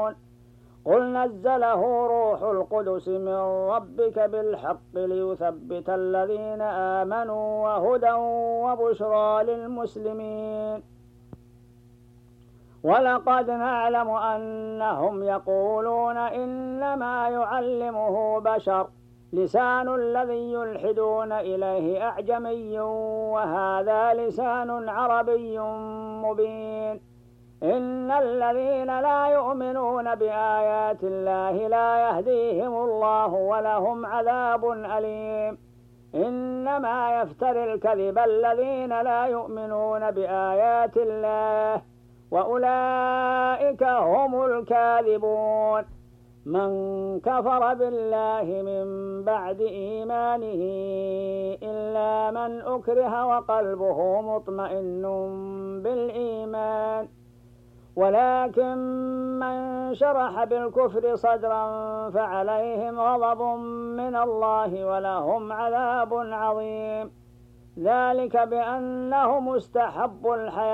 قل نزله روح القدس من ربك بالحق ليثبت الذين آمنوا وهدى وبشرى للمسلمين. ولقد نعلم أنهم يقولون إنما يعلمه بشر لسان الذي يلحدون إليه أعجمي وهذا لسان عربي مبين. إن الذين لا يؤمنون بآيات الله لا يهديهم الله ولهم عذاب أليم. إنما يفتري الكذب الذين لا يؤمنون بآيات الله وأولئك هم الكاذبون. من كفر بالله من بعد إيمانه إلا من أكره وقلبه مطمئن بالإيمان ولكن من شرح بالكفر صدرا فعليهم غضب من الله ولهم عذاب عظيم. ذلك بأنهم استحبوا الحياة